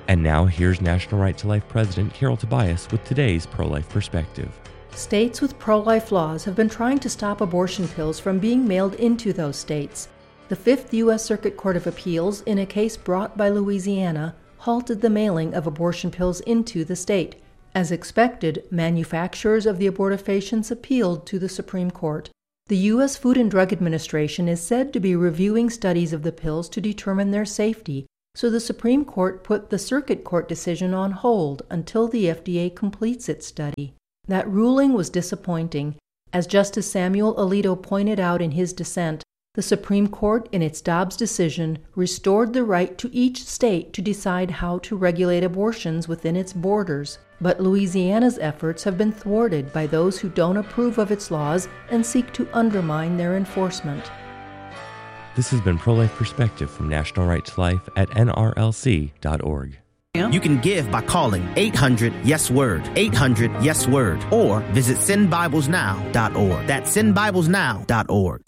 And now here's National Right to Life President Carol Tobias with today's pro-life perspective. States with pro-life laws have been trying to stop abortion pills from being mailed into those states. The Fifth U.S. Circuit Court of Appeals, in a case brought by Louisiana, halted the mailing of abortion pills into the state. As expected, manufacturers of the abortifacients appealed to the Supreme Court. The U.S. Food and Drug Administration is said to be reviewing studies of the pills to determine their safety, so the Supreme Court put the Circuit Court decision on hold until the FDA completes its study. That ruling was disappointing. As Justice Samuel Alito pointed out in his dissent, the Supreme Court, in its Dobbs decision, restored the right to each state to decide how to regulate abortions within its borders. But Louisiana's efforts have been thwarted by those who don't approve of its laws and seek to undermine their enforcement. This has been Pro-Life Perspective from National Right to Life at nrlc.org. You can give by calling 800-YES-WORD, 800-YES-WORD, or visit sendbiblesnow.org. That's sendbiblesnow.org.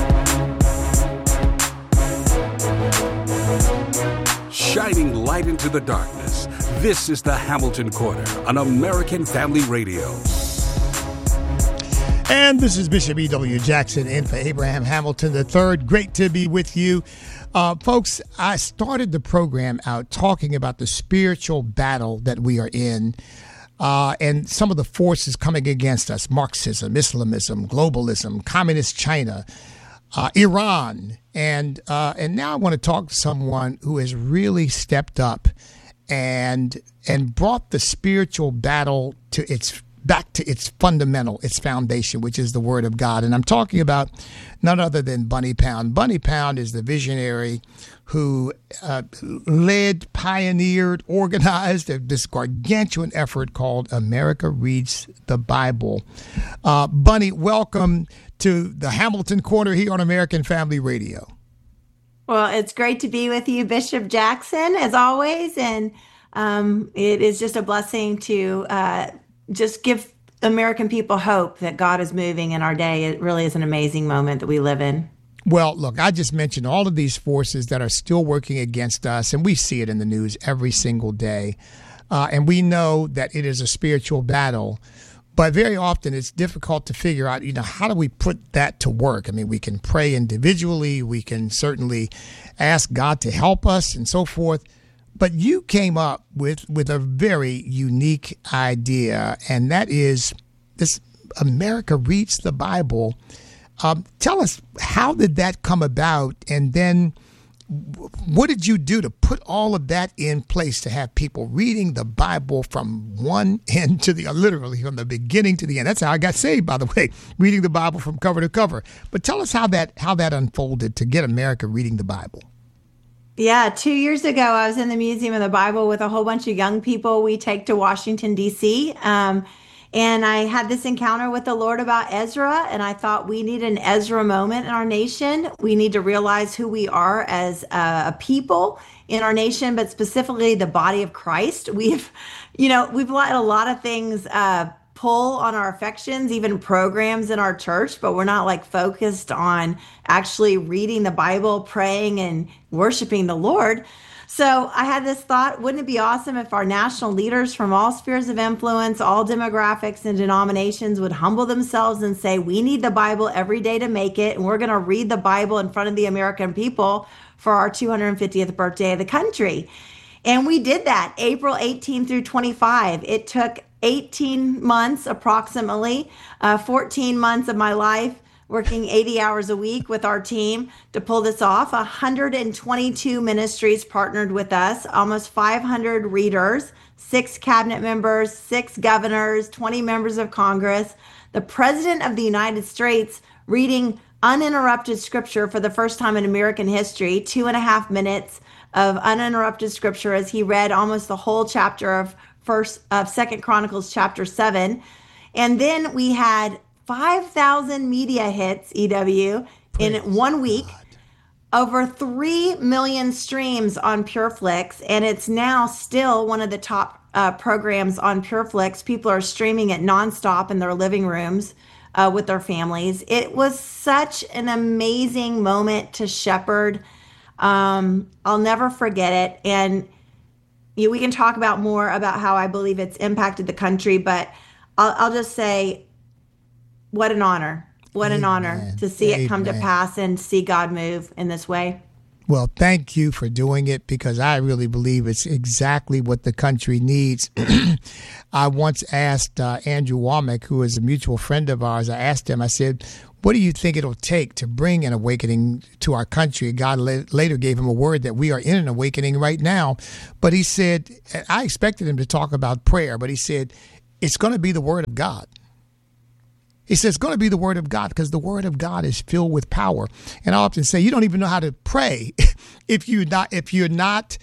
Shining light into the darkness, this is the Hamilton Corner on American Family Radio. And this is Bishop E.W. Jackson in for Abraham Hamilton III. Great to be with you. Folks, I started the program out talking about the spiritual battle that we are in and some of the forces coming against us: Marxism, Islamism, globalism, communist China, Iran. And now I want to talk to someone who has really stepped up and brought the spiritual battle back to its fundamental, its foundation, which is the Word of God. And I'm talking about none other than Bunny Pound. Bunny Pound is the visionary who led, pioneered, organized this gargantuan effort called America Reads the Bible. Bunny, welcome to the Hamilton Corner here on American Family Radio. Well, it's great to be with you, Bishop Jackson, as always. And it is just a blessing to just give American people hope that God is moving in our day. It really is an amazing moment that we live in. Well, look, I just mentioned all of these forces that are still working against us, and we see it in the news every single day. And we know that it is a spiritual battle, but very often it's difficult to figure out, how do we put that to work? I mean, we can pray individually, we can certainly ask God to help us and so forth. But you came up with a very unique idea, and that is this America Reads the Bible. Tell us, how did that come about? And then what did you do to put all of that in place to have people reading the Bible from one end to the other, literally from the beginning to the end? That's how I got saved, by the way, reading the Bible from cover to cover. But tell us how that unfolded to get America reading the Bible. Yeah, 2 years ago, I was in the Museum of the Bible with a whole bunch of young people we take to Washington, D.C., and I had this encounter with the Lord about Ezra, and I thought we need an Ezra moment in our nation. We need to realize who we are as a people in our nation, but specifically the body of Christ. We've let a lot of things pull on our affections, even programs in our church, but we're not focused on actually reading the Bible, praying and worshiping the Lord. So I had this thought, wouldn't it be awesome if our national leaders from all spheres of influence, all demographics and denominations would humble themselves and say, we need the Bible every day to make it, and we're going to read the Bible in front of the American people for our 250th birthday of the country. And we did that April 18 through 25. It took 18 months approximately, 14 months of my life, working 80 hours a week with our team to pull this off. 122 ministries partnered with us, almost 500 readers, 6 cabinet members, 6 governors, 20 members of Congress, the President of the United States reading uninterrupted scripture for the first time in American history, 2.5 minutes of uninterrupted scripture as he read almost the whole chapter of Second Chronicles chapter 7. And then we had 5,000 media hits, EW, in 1 week, over 3 million streams on PureFlix, and it's now still one of the top programs on PureFlix. People are streaming it nonstop in their living rooms with their families. It was such an amazing moment to shepherd. I'll never forget it. And we can talk about more about how I believe it's impacted the country, but I'll just say, what an honor. What an honor to see it come to pass and see God move in this way. Well, thank you for doing it, because I really believe it's exactly what the country needs. I once asked Andrew Womack, who is a mutual friend of ours, I asked him, I said, what do you think it'll take to bring an awakening to our country? God later gave him a word that we are in an awakening right now. But he said, I expected him to talk about prayer, but he said, it's going to be the word of God. He says it's going to be the word of God, because the word of God is filled with power. And I often say, you don't even know how to pray if you're not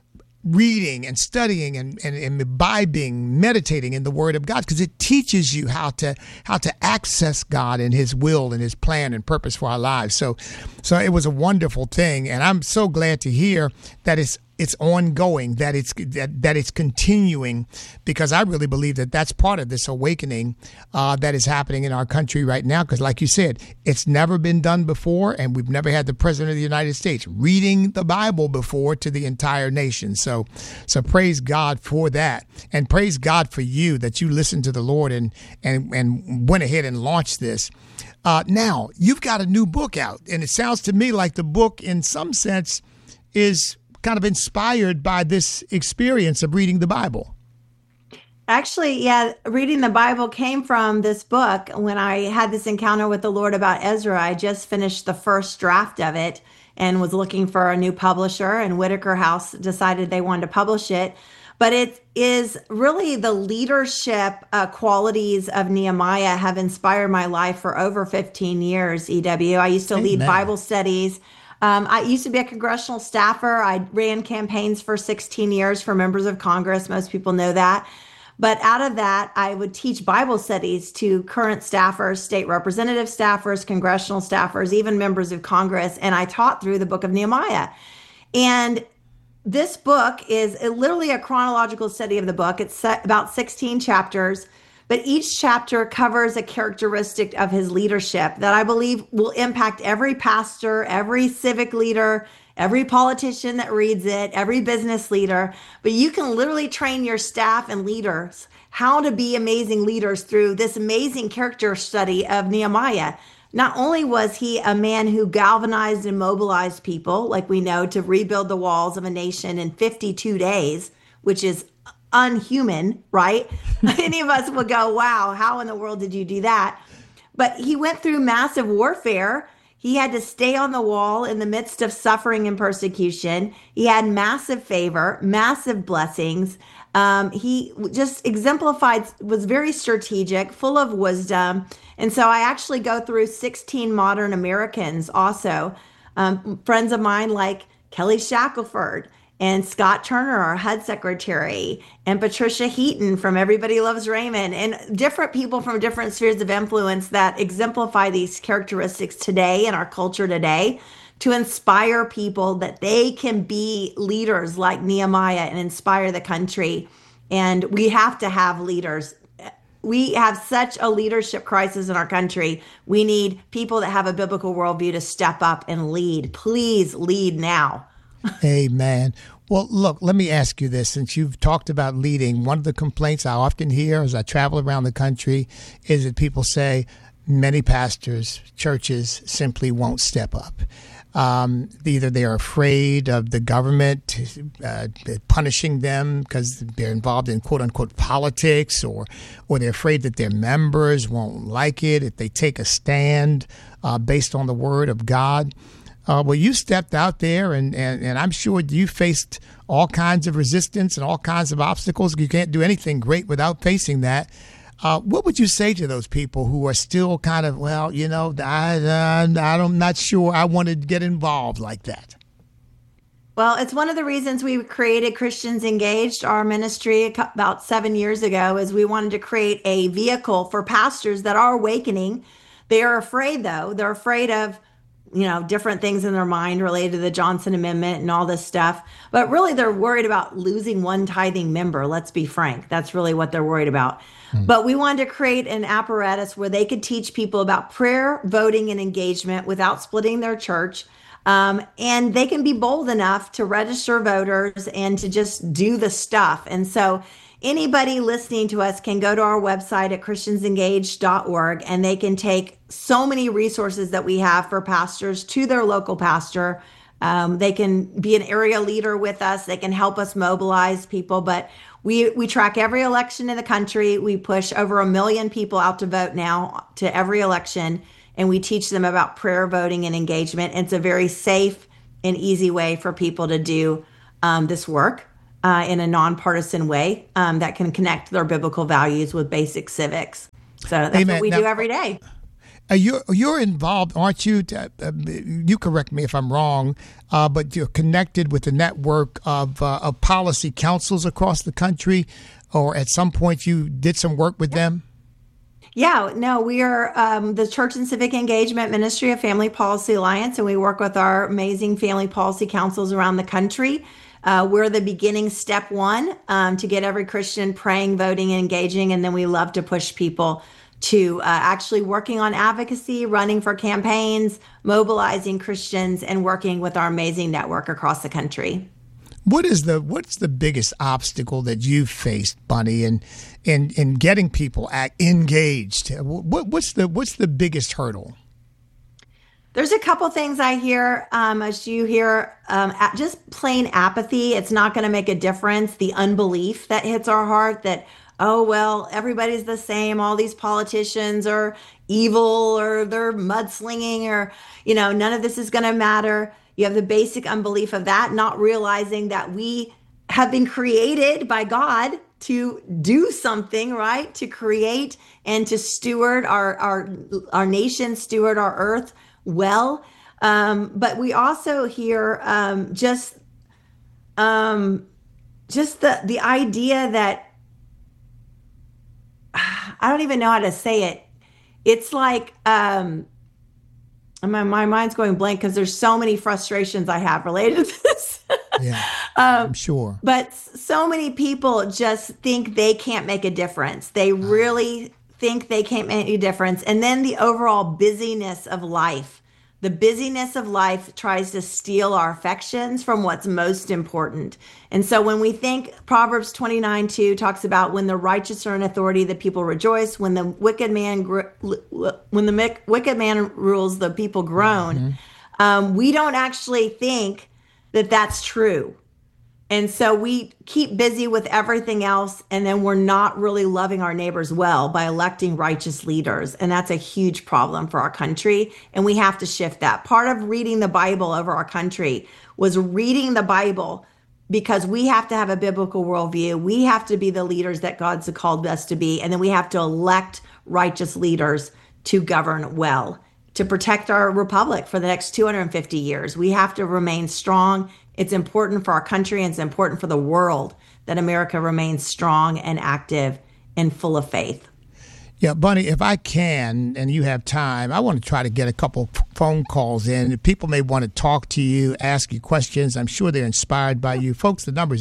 reading and studying and imbibing, meditating in the word of God, because it teaches you how to access God and his will and his plan and purpose for our lives. So it was a wonderful thing. And I'm so glad to hear that it's ongoing, that it's continuing, because I really believe that that's part of this awakening that is happening in our country right now. Because like you said, it's never been done before, and we've never had the president of the United States reading the Bible before to the entire nation. So praise God for that, and praise God for you that you listened to the Lord and went ahead and launched this. Now you've got a new book out, and it sounds to me like the book, in some sense, is kind of inspired by this experience of reading the Bible. Actually, yeah, reading the Bible came from this book. When I had this encounter with the Lord about Ezra, I just finished the first draft of it and was looking for a new publisher, and Whitaker House decided they wanted to publish it. But it is really the leadership qualities of Nehemiah have inspired my life for over 15 years, EW. I used to lead Bible studies. I used to be a congressional staffer. I ran campaigns for 16 years for members of Congress. Most people know that. But out of that, I would teach Bible studies to current staffers, state representative staffers, congressional staffers, even members of Congress. And I taught through the book of Nehemiah. And this book is literally a chronological study of the book. It's about 16 chapters. But each chapter covers a characteristic of his leadership that I believe will impact every pastor, every civic leader, every politician that reads it, every business leader. But you can literally train your staff and leaders how to be amazing leaders through this amazing character study of Nehemiah. Not only was he a man who galvanized and mobilized people, like we know, to rebuild the walls of a nation in 52 days, which is unhuman, right? Any of us would go, wow, how in the world did you do that? But he went through massive warfare. He had to stay on the wall in the midst of suffering and persecution. He had massive favor, massive blessings. He just exemplified, was very strategic, full of wisdom. And so I actually go through 16 modern Americans also, friends of mine like Kelly Shackelford, and Scott Turner, our HUD secretary, and Patricia Heaton from Everybody Loves Raymond, and different people from different spheres of influence that exemplify these characteristics today in our culture today, to inspire people that they can be leaders like Nehemiah and inspire the country. And we have to have leaders. We have such a leadership crisis in our country. We need people that have a biblical worldview to step up and lead. Please lead now. Amen. Well, look, let me ask you this. Since you've talked about leading, one of the complaints I often hear as I travel around the country is that people say many pastors, churches simply won't step up. Either they are afraid of the government punishing them because they're involved in quote unquote politics, or they're afraid that their members won't like it if they take a stand based on the word of God. Well, you stepped out there, and I'm sure you faced all kinds of resistance and all kinds of obstacles. You can't do anything great without facing that. What would you say to those people who are still kind of, well, you know, I'm not sure I want to get involved like that? Well, it's one of the reasons we created Christians Engaged, our ministry about 7 years ago, is we wanted to create a vehicle for pastors that are awakening. They are afraid, though. They're afraid of, you know, different things in their mind related to the Johnson Amendment and all this stuff. But really, they're worried about losing one tithing member. Let's be frank. That's really what they're worried about. But we wanted to create an apparatus where they could teach people about prayer, voting, and engagement without splitting their church. And they can be bold enough to register voters and to just do the stuff. And so anybody listening to us can go to our website at christiansengaged.org, and they can take so many resources that we have for pastors to their local pastor. They can be an area leader with us. They can help us mobilize people. But we track every election in the country. We push over 1 million people out to vote now to every election. And we teach them about prayer, voting, and engagement. It's a very safe and easy way for people to do this work in a nonpartisan way that can connect their biblical values with basic civics. So that's Amen. what we Now, do every day. You're involved, aren't you? You correct me if I'm wrong, but you're connected with the network of policy councils across the country, or at some point you did some work with them? Yeah, no, we are the Church and Civic Engagement Ministry of Family Policy Alliance, and we work with our amazing family policy councils around the country. We're the beginning step one to get every Christian praying, voting, and engaging, and then we love to push people to actually working on advocacy, running for campaigns, mobilizing Christians, and working with our amazing network across the country. What's the biggest obstacle that you've faced, Bunny, in getting people engaged? What's the biggest hurdle? There's a couple things I hear, as you hear, just plain apathy. It's not going to make a difference. The unbelief that hits our heart that, oh, well, everybody's the same. All these politicians are evil, or they're mudslinging, or, none of this is going to matter. You have the basic unbelief of that, not realizing that we have been created by God to do something, right? To create and to steward our nation, steward our earth well. But we also hear just the idea that, I don't even know how to say it. It's like, my mind's going blank because there's so many frustrations I have related to this. Yeah, I'm sure. But so many people just think they can't make a difference. They really think they can't make a difference. And then the overall busyness of life. The busyness of life tries to steal our affections from what's most important. And so when we think Proverbs 29:2 talks about when the righteous are in authority, the people rejoice. When the wicked man rules, the people groan. We don't actually think that that's true. And so we keep busy with everything else, and then we're not really loving our neighbors well by electing righteous leaders. And that's a huge problem for our country, and we have to shift that. Part of reading the Bible over our country was reading the Bible because we have to have a biblical worldview. We have to be the leaders that God's called us to be, and then we have to elect righteous leaders to govern well, to protect our republic for the next 250 years. We have to remain strong. It's important for our country, and it's important for the world that America remains strong and active and full of faith. Yeah, Bunny, if I can, and you have time, I want to try to get a couple phone calls in. People may want to talk to you, ask you questions. I'm sure they're inspired by you. Folks, the number is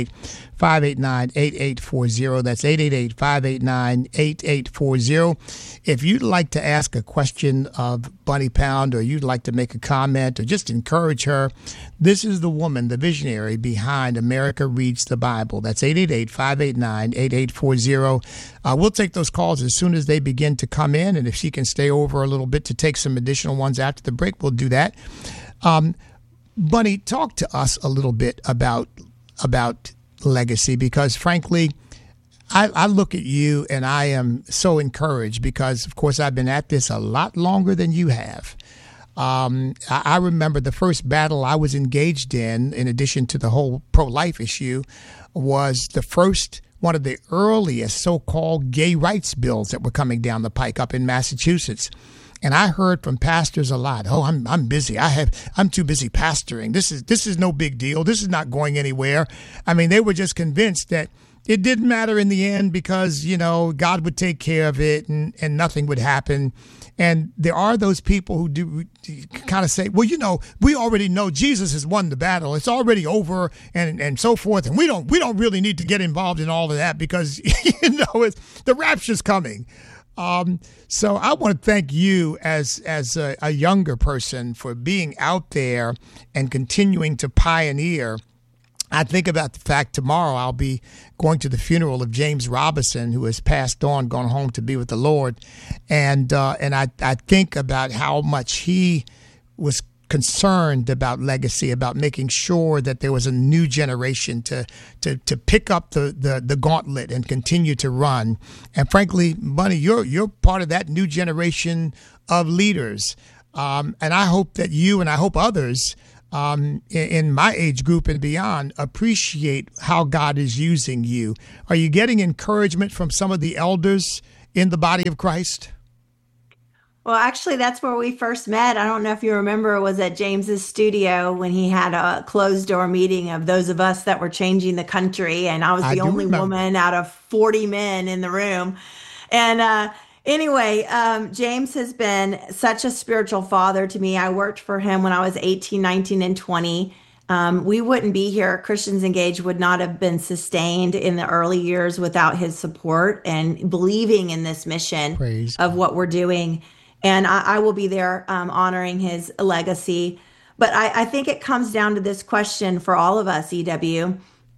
888-589-8840. That's 888-589-8840. If you'd like to ask a question of Bunny Pound, or you'd like to make a comment or just encourage her, this is the woman, the visionary behind America Reads the Bible. That's 888-589-8840. We'll take those calls as soon as they begin to come in, and if she can stay over a little bit to take some additional ones after the break, we'll do that. Bunny, talk to us a little bit about legacy, because frankly, I look at you and I am so encouraged because, of course, I've been at this a lot longer than you have. I remember the first battle I was engaged in addition to the whole pro-life issue, was the first one of the earliest so-called gay rights bills that were coming down the pike up in Massachusetts. And I heard from pastors a lot, oh, I'm busy. I'm too busy pastoring. This is no big deal. This is not going anywhere. I mean, they were just convinced that it didn't matter in the end because, God would take care of it and nothing would happen. And there are those people who do kind of say, well, we already know Jesus has won the battle. It's already over and so forth. And we don't really need to get involved in all of that because, the rapture's coming. So I want to thank you as a younger person for being out there and continuing to pioneer. I think about the fact tomorrow I'll be going to the funeral of James Robison, who has passed on, gone home to be with the Lord. And I think about how much he was concerned about legacy, about making sure that there was a new generation to pick up the gauntlet and continue to run. And frankly, Bunny, you're part of that new generation of leaders. And I hope that you and I hope others in my age group and beyond appreciate how God is using you. Are you getting encouragement from some of the elders in the body of Christ? Well, actually, that's where we first met. I don't know if you remember, it was at James's studio when he had a closed door meeting of those of us that were changing the country. And I was the only woman out of 40 men in the room. And anyway, James has been such a spiritual father to me. I worked for him when I was 18, 19, and 20. We wouldn't be here. Christians Engaged would not have been sustained in the early years without his support and believing in this mission of what we're doing. And I will be there honoring his legacy. But I think it comes down to this question for all of us, EW.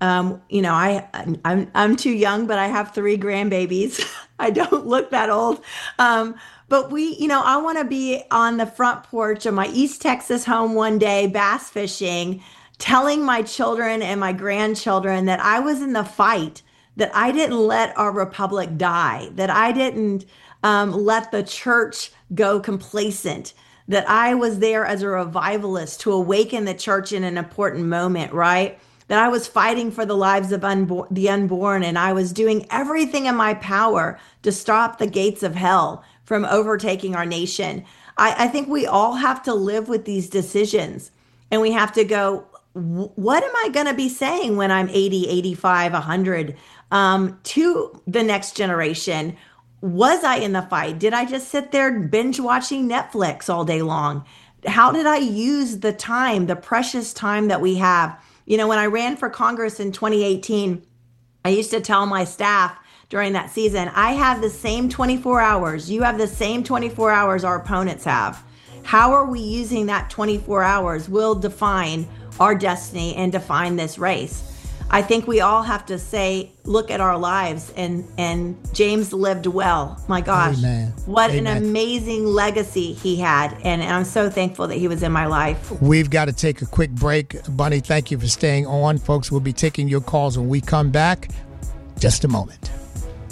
I'm too young, but I have 3 grandbabies. I don't look that old. But I want to be on the front porch of my East Texas home one day, bass fishing, telling my children and my grandchildren that I was in the fight, that I didn't let our republic die, that I didn't let the church go complacent, that I was there as a revivalist to awaken the church in an important moment, right? That I was fighting for the lives of the unborn, and I was doing everything in my power to stop the gates of hell from overtaking our nation. I think we all have to live with these decisions, and we have to go, what am I going to be saying when I'm 80, 85, 100 to the next generation? Was I in the fight? Did I just sit there binge watching Netflix all day long? How did I use the time, the precious time that we have? When I ran for Congress in 2018, I used to tell my staff during that season, I have the same 24 hours. You have the same 24 hours our opponents have. How are we using that 24 hours will define our destiny and define this race. I think we all have to look at our lives, and James lived well. My gosh, Amen. What Amen. An amazing legacy he had. And I'm so thankful that he was in my life. We've got to take a quick break. Bunny, thank you for staying on. Folks, we'll be taking your calls when we come back. Just a moment.